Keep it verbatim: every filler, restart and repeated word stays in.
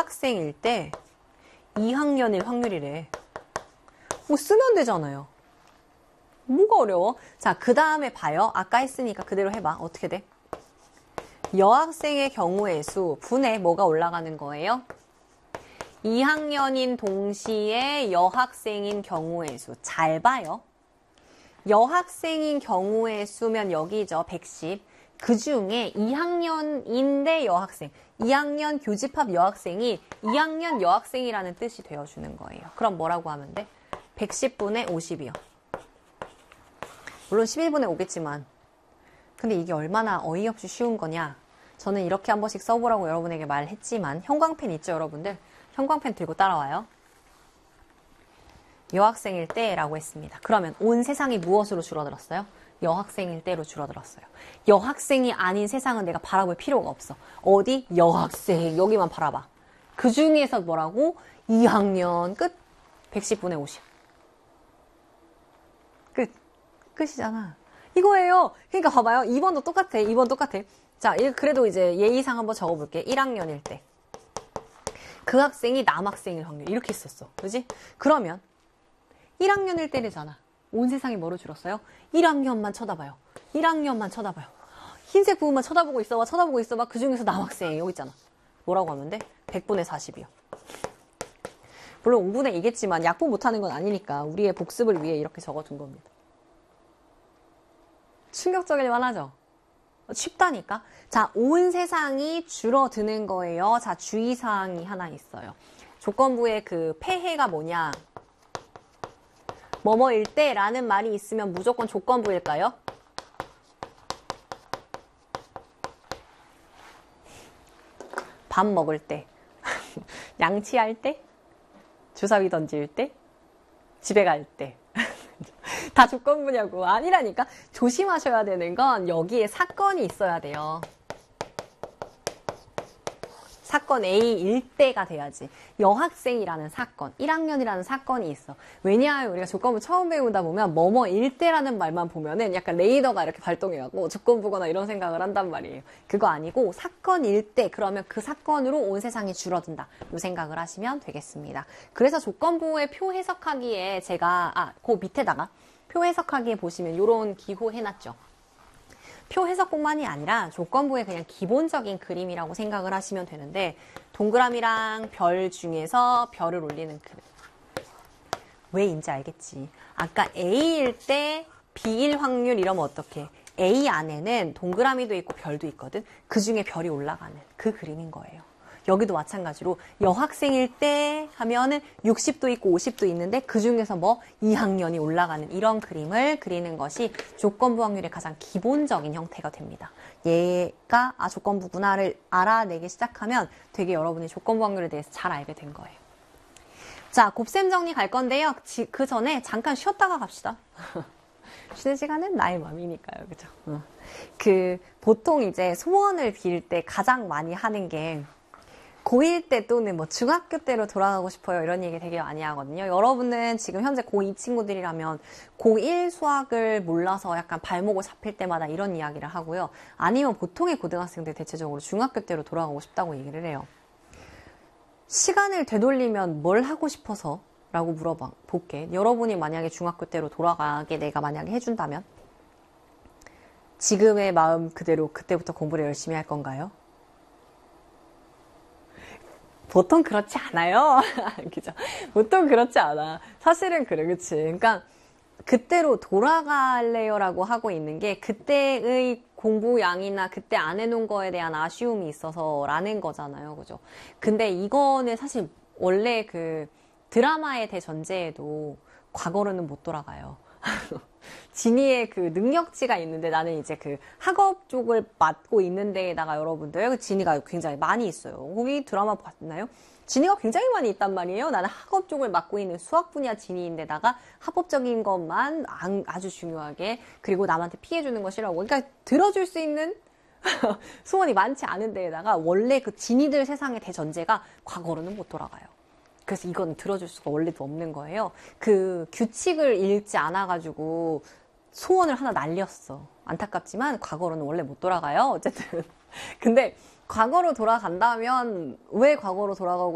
여학생일 때 이 학년일 확률이래. 뭐 쓰면 되잖아요. 뭐가 어려워? 자, 그 다음에 봐요. 아까 했으니까 그대로 해봐. 어떻게 돼? 여학생의 경우의 수 분의 뭐가 올라가는 거예요? 이 학년인 동시에 여학생인 경우의 수. 잘 봐요. 여학생인 경우의 수면 여기죠. 백십. 그 중에 이 학년인데 여학생. 이 학년 교집합 여학생이 이 학년 여학생이라는 뜻이 되어주는 거예요. 그럼 뭐라고 하면 돼? 백십 분의 오십이요. 물론 십일 분의 오겠지만 근데 이게 얼마나 어이없이 쉬운 거냐. 저는 이렇게 한 번씩 써보라고 여러분에게 말했지만 형광펜 있죠, 여러분들? 형광펜 들고 따라와요. 여학생일 때라고 했습니다. 그러면 온 세상이 무엇으로 줄어들었어요? 여학생일 때로 줄어들었어요. 여학생이 아닌 세상은 내가 바라볼 필요가 없어. 어디? 여학생. 여기만 바라봐. 그 중에서 뭐라고? 이 학년 끝. 백십 분의 오십. 끝. 끝이잖아. 이거예요. 그러니까 봐봐요. 이 번도 똑같아. 이 번 똑같아. 자, 그래도 이제 예의상 한번 적어볼게. 일 학년일 때. 그 학생이 남학생일 확률. 이렇게 있었어. 그지? 그러면 일 학년일 때잖아. 온 세상이 뭐로 줄었어요? 일 학년만 쳐다봐요. 일 학년만 쳐다봐요. 흰색 부분만 쳐다보고 있어봐. 쳐다보고 있어봐. 그 중에서 남학생 여기 있잖아. 뭐라고 하면 돼? 백 분의 사십이요. 물론 오 분의 이겠지만 약분 못하는 건 아니니까 우리의 복습을 위해 이렇게 적어둔 겁니다. 충격적일만 하죠? 쉽다니까? 자, 온 세상이 줄어드는 거예요. 자, 주의사항이 하나 있어요. 조건부의 그 폐해가 뭐냐? 뭐뭐일 때 라는 말이 있으면 무조건 조건부일까요? 밥 먹을 때, 양치할 때, 주사위 던질 때, 집에 갈 때. 다 조건부냐고. 아니라니까. 조심하셔야 되는 건 여기에 사건이 있어야 돼요. 사건 A일 때가 돼야지. 여학생이라는 사건, 일 학년이라는 사건이 있어. 왜냐하면 우리가 조건부 처음 배우다 보면 뭐뭐일 때라는 말만 보면은 약간 레이더가 이렇게 발동해가고 조건부거나 이런 생각을 한단 말이에요. 그거 아니고 사건일 때 그러면 그 사건으로 온 세상이 줄어든다. 이 생각을 하시면 되겠습니다. 그래서 조건부의 표 해석하기에 제가 아, 그 밑에다가 표 해석하기에 보시면 이런 기호 해놨죠. 표 해석뿐만이 아니라 조건부의 그냥 기본적인 그림이라고 생각을 하시면 되는데 동그라미랑 별 중에서 별을 올리는 그림. 왜인지 알겠지? 아까 A일 때 B일 확률 이러면 어떡해? A 안에는 동그라미도 있고 별도 있거든. 그 중에 별이 올라가는 그 그림인 거예요. 여기도 마찬가지로 여학생일 때 하면은 육십도 있고 오십도 있는데 그 중에서 뭐 이 학년이 올라가는 이런 그림을 그리는 것이 조건부 확률의 가장 기본적인 형태가 됩니다. 얘가 아 조건부구나를 알아내기 시작하면 되게 여러분이 조건부 확률에 대해서 잘 알게 된 거예요. 자, 곱셈 정리 갈 건데요. 그 전에 잠깐 쉬었다가 갑시다. 쉬는 시간은 나의 맘이니까요. 그죠? 어. 그 보통 이제 소원을 빌 때 가장 많이 하는 게 고일 때 또는 뭐 중학교 때로 돌아가고 싶어요. 이런 얘기 되게 많이 하거든요. 여러분은 지금 현재 고이 친구들이라면 고일 수학을 몰라서 약간 발목을 잡힐 때마다 이런 이야기를 하고요. 아니면 보통의 고등학생들 대체적으로 중학교 때로 돌아가고 싶다고 얘기를 해요. 시간을 되돌리면 뭘 하고 싶어서? 라고 물어볼게. 여러분이 만약에 중학교 때로 돌아가게 내가 만약에 해준다면 지금의 마음 그대로 그때부터 공부를 열심히 할 건가요? 보통 그렇지 않아요. 그죠? 보통 그렇지 않아. 사실은 그래, 그치? 그러니까 그때로 돌아갈래요라고 하고 있는 게 그때의 공부 양이나 그때 안 해놓은 거에 대한 아쉬움이 있어서라는 거잖아요, 그죠? 근데 이거는 사실 원래 그 드라마의 대전제에도 과거로는 못 돌아가요. 진이의 그 능력치가 있는데 나는 이제 그 학업 쪽을 맡고 있는 데에다가 여러분들 그 진이가 굉장히 많이 있어요. 거기 드라마 봤나요? 진이가 굉장히 많이 있단 말이에요. 나는 학업 쪽을 맡고 있는 수학 분야 진이인데다가 합법적인 것만 아주 중요하게 그리고 남한테 피해주는 것이라고. 그러니까 들어줄 수 있는 소원이 많지 않은 데에다가 원래 그 진이들 세상의 대전제가 과거로는 못 돌아가요. 그래서 이건 들어줄 수가 원래도 없는 거예요. 그 규칙을 읽지 않아가지고 소원을 하나 날렸어. 안타깝지만 과거로는 원래 못 돌아가요. 어쨌든. 근데 과거로 돌아간다면 왜 과거로 돌아가고